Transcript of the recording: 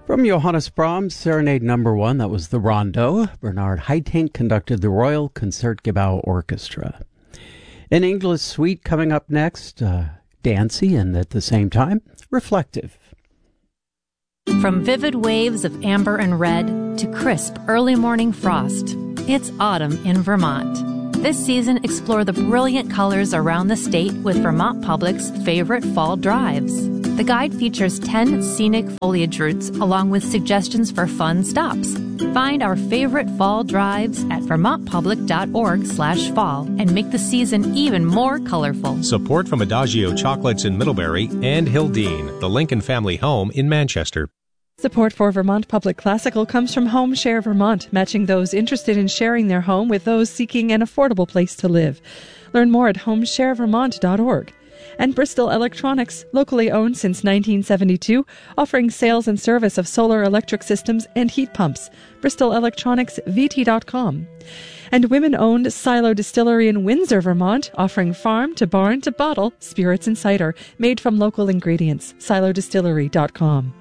From Johannes Brahms, Serenade No. 1, that was the Rondo. Bernard Haitink conducted the Royal Concertgebouw Orchestra. An English suite coming up next, dancey and at the same time, reflective. From vivid waves of amber and red to crisp early morning frost, it's autumn in Vermont. This season, explore the brilliant colors around the state with Vermont Public's favorite fall drives. The guide features 10 scenic foliage routes along with suggestions for fun stops. Find our favorite fall drives at vermontpublic.org/fall and make the season even more colorful. Support from Adagio Chocolates in Middlebury and Hildene, the Lincoln family home in Manchester. Support for Vermont Public Classical comes from Home Share Vermont, matching those interested in sharing their home with those seeking an affordable place to live. Learn more at homesharevermont.org. And Bristol Electronics, locally owned since 1972, offering sales and service of solar electric systems and heat pumps. BristolElectronicsVT.com. And women-owned Silo Distillery in Windsor, Vermont, offering farm to barn to bottle spirits and cider made from local ingredients. SiloDistillery.com.